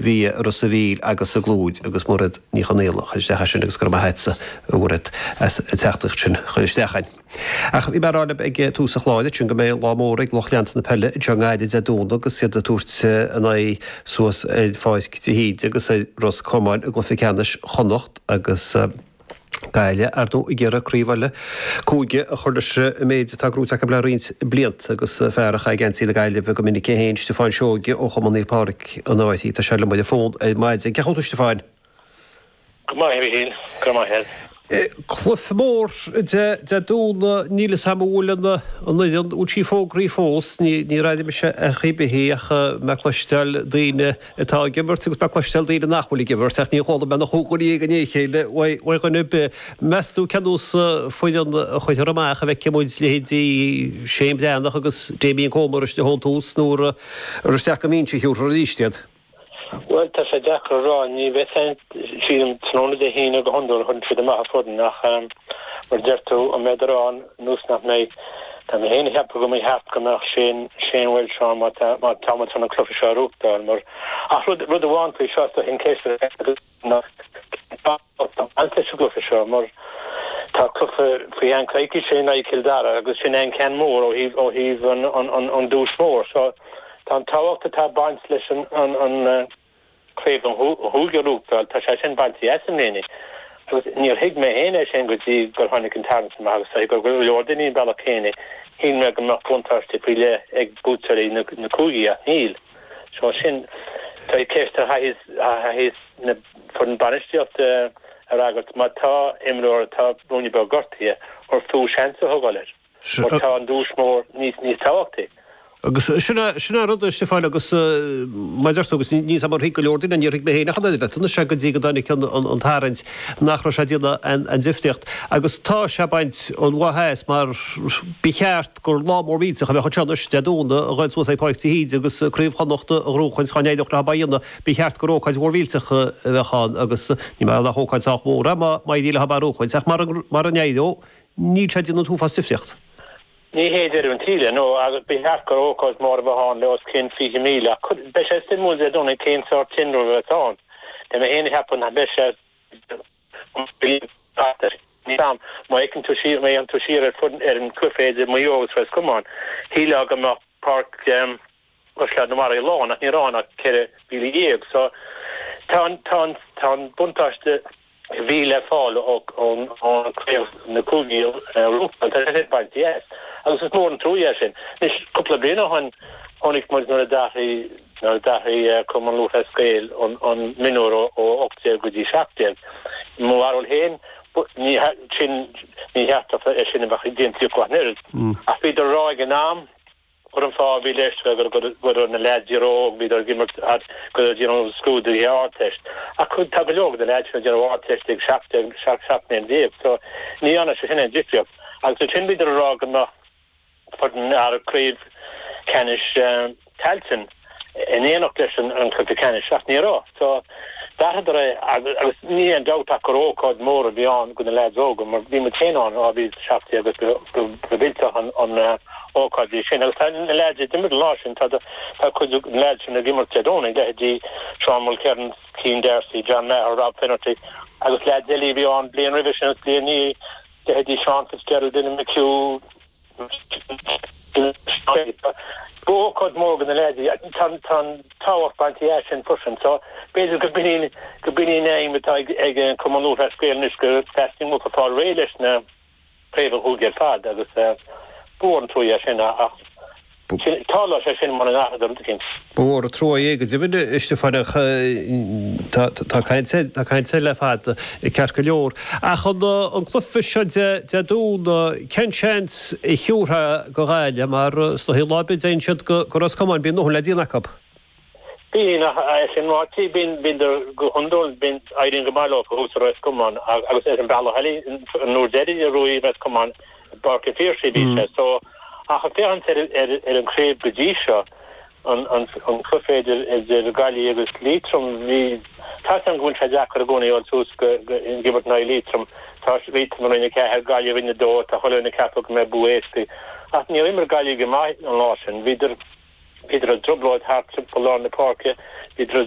bhí Rosa Bhíl agus a glúid agus mórad ní chanéla chuistecha sin agus gur heitsa úrad teachtacht sin chuistechain. Ach bhí marrála ag túsa chláide tún go mé lámóra ag lochleanta na pelle teangáide a dúna agus siad a túirte an suas fáid híd agus Ros Comáin a gluficeannis chonocht agus gaile ardú I ggéire críomhile cúige a chuirse méid tá grúteach a bleirint bliant agus fearach a gentí le gaile bh go minic héin Stefán Seoge ó Chomaní Páric an áití tá se le muide fón maid ag ceú Stefán. Go mai hín, go mai head. Cluf mór de dúna níle samúlanna an útí fógraí fós ní raidir me se a chibehíach me cloistel daine atá gibbert agus me cloistel daine nachhfuil gibbert ach ní chola me nach chugurí gan chéile gan be meú ceús foiidir chuid ramach a bheith cemúid lehédí séim déannach agus débíon cómariste hóntús nóair aristeach go mín hiúr ríistead. Well, tá sé deachar rá ní bheith sílim tróna de híine go hondúir chun fi amach fudin nach mar deirtú a méidirrán nús nach mé tá mé héana heappa go mé heap gomach sin bhfuil seán má támat sanna clufa seo rúgtáil mar ach rud a bháin fao seasta in céiste antas a clufa seo mar tá clufa faoi an caiici sin na Kildara agus sin an cean mór ó híh an dús mór so tá táhachtta tá baint leis an cléb an húlgarúgtáil tá sé sin baintí esamléni agus níor hiig mé héine sin gotí gur tháinig an tarn sem agus gur leordaní bailach chéine hín me go nach contáiste príle ag bútarí na cúgaí a níl so sin tá I céiste hais na for an banisteocht a ragart má tá imreoir tá brúni be gortaí or fú seansa thugáir or tá an dús mór níos táhachtaí. Agus sinna rud Stefán agus maidirtógus níos am rí go leordín an rig héna chaile tuna se go dí go danig an tarint nachra sé dína an difteocht agus tá se baint an wahéis mar bicheart gur lámór víach a bheith teannas deúna a ghaid é páichtí híd agus críomhchanachta róchain chanéideach le baíanana bicheart go róchaid mhórvíach bheitchan agus ní me nach hóchaid ach móra mai díle ha róchain seach mar an éideó ní sé dína túfa sifteocht. Ní héidir an tíle nó agus bihar go ócáid mór bháin leos cin 5,000 be sé stimúil a donna cén sort tinú bheitán de me héana hepan na be sé ní sam má ag an tuisiir mé an tuisiir fun an cluféidir maiogus fes cumán híle aga má park go le na mar lán nach níránach ceire bíle éag so tá buntáiste bhíle fáil ó na cúgaí rúpa tá sé baint yes agus is mór an trúé sin. Nis cúpla bliana tháinig muid nar a dathí cum an luútha scéil an minúr ó 8 go dtí 7. Mó arúil héin ní heachta sin bach déantí chunéir. A bhíidir ráig an náam gur an fá bhí leis gur na leidíróg bhíidir gimmart go dtíanú scúdaí áteist. A chud tá beog de leid dtíanú áteist ag 7 déag, so ní anna se sinna difriocht. Agus sin bhíidir rá go fudin ar a críomh canis taltin in éanacht leis an chuta canis seach nírá. So dáidir agus ní an dátach go ócáid mór a bhíán go na leid óga, mar bhí mar chéán á bhí seachtaí agus go bhilteach an ócáidí sin. Agus tá na leidir dimir lá sin tá chuid leid sin na gimmar teadóna leití Seán Mulcairn, Cian D'Arcy, John Maher, Rob Finnerty agus leid déilí bhíán blian rih sin blian ní leití Seán Fitzgerald in McHugh Bócod mór na leidí tan táhacht baintí sin fusin so beidir go bíní éim ag cumanú scéilnis go festing mú fá réiles na préomh húgéir fad agus búan trúia sin ach tála sé sin man an cinn. Bór a trúa go dtíhanne Stefánach tá caint sé le fad I ceart go leor. A chun an clufa seo de dúna ceint I hiúrtha go gáile mar hí lábid éon siad go Roscomáin bíon nó le díanach. Bín sin mátí bíidir go hundul bin airín go bailó go hús Roscomáin agus an bailí an nóir déidir a roií Roscomáin barca fíorsí bí se so a féan an créib go dtí seo an cluféidir is gailí agus lítrum hí tá an gún se deachar a gúnaí an tús go gibbert na lítrum tá lítrum rinne ceir gailí rinne dó a choilena cepa go me buéisci ach ní immer gailí go mai an lá sin híidir a drobláid hart tripolán na parke híidir